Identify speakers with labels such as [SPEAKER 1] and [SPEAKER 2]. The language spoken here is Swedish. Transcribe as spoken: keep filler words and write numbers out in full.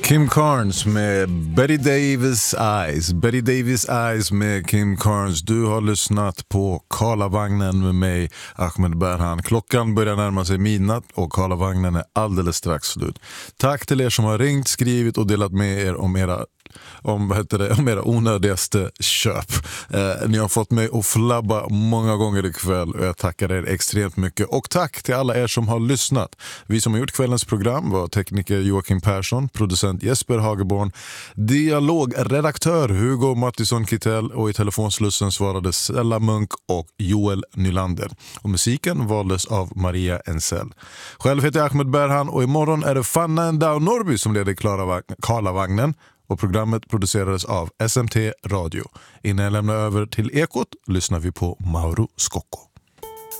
[SPEAKER 1] Kim Carnes med Betty Davis Eyes. Betty Davis Eyes med Kim Carnes. Du har lyssnat på Karlavagnen med mig, Ahmed Berhan. Klockan börjar närma sig midnatt och Karlavagnen är alldeles strax slut. Tack till er som har ringt, skrivit och delat med er om era om, vad heter det, om era onödigaste köp. Eh, ni har fått mig att flabba många gånger ikväll och jag tackar er extremt mycket. Och tack till alla er som har lyssnat. Vi som har gjort kvällens program var tekniker Joakim Persson, producent Jesper Hageborn, dialogredaktör Hugo Mattisson Kittel och i telefonslussen svarade Stella Munk och Joel Nylander. Och musiken valdes av Maria Ensel. Själv heter jag Ahmed Berhan och imorgon är det Fanna Endau Norby som leder Karlavagnen. Och programmet producerades av S M T Radio. Innan jag lämnar över till Ekot lyssnar vi på Mauro Scocco.